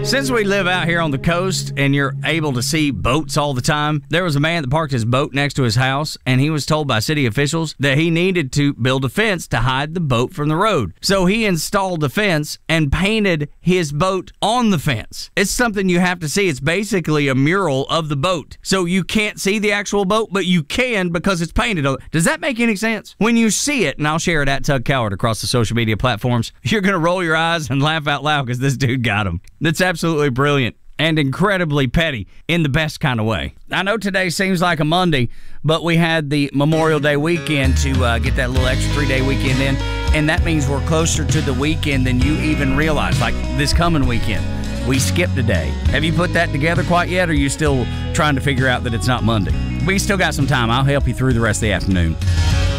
Since we live out here on the coast and you're able to see boats all the time, there was a man that parked his boat next to his house, and he was told by city officials that he needed to build a fence to hide the boat from the road. So he installed the fence and painted his boat on the fence. It's something you have to see. It's basically a mural of the boat. So you can't see the actual boat, but you can because it's painted on. Does that make any sense? When you see it, and I'll share it at Tug Coward across the social media platforms, you're going to roll your eyes and laugh out loud because this dude got him. That's absolutely brilliant and incredibly petty in the best kind of way. I know today seems like a Monday, but we had the Memorial Day weekend to get that little extra 3-day weekend in, and that means we're closer to the weekend than you even realize, like this coming weekend. We skipped a day. Have you put that together quite yet, or are you still trying to figure out that it's not Monday? We still got some time. I'll help you through the rest of the afternoon.